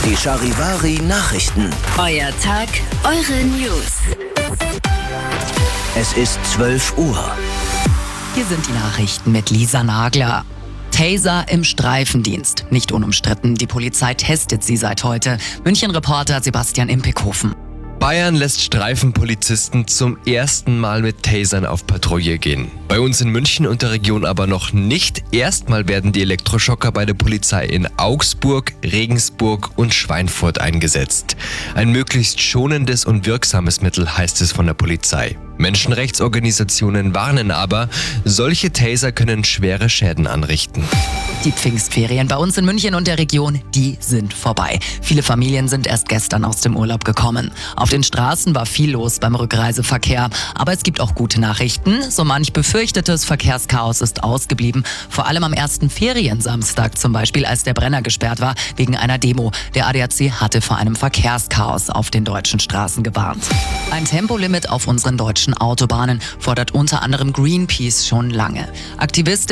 Die Charivari Nachrichten. Euer Tag, eure News. Es ist 12 Uhr. Hier sind die Nachrichten mit Lisa Nagler. Taser im Streifendienst. Nicht unumstritten, die Polizei testet sie seit heute. München-Reporter Sebastian Impekhofen. Bayern lässt Streifenpolizisten zum ersten Mal mit Tasern auf Patrouille gehen. Bei uns in München und der Region aber noch nicht. Erstmal werden die Elektroschocker bei der Polizei in Augsburg, Regensburg und Schweinfurt eingesetzt. Ein möglichst schonendes und wirksames Mittel, heißt es von der Polizei. Menschenrechtsorganisationen warnen aber, solche Taser können schwere Schäden anrichten. Die Pfingstferien bei uns in München und der Region, die sind vorbei. Viele Familien sind erst gestern aus dem Urlaub gekommen. Auf den Straßen war viel los beim Rückreiseverkehr. Aber es gibt auch gute Nachrichten. So manch befürchtetes Verkehrschaos ist ausgeblieben. Vor allem am ersten Feriensamstag zum Beispiel, als der Brenner gesperrt war wegen einer Demo. Der ADAC hatte vor einem Verkehrschaos auf den deutschen Straßen gewarnt. Ein Tempolimit auf unseren deutschen Autobahnen fordert unter anderem Greenpeace schon lange. Aktivisten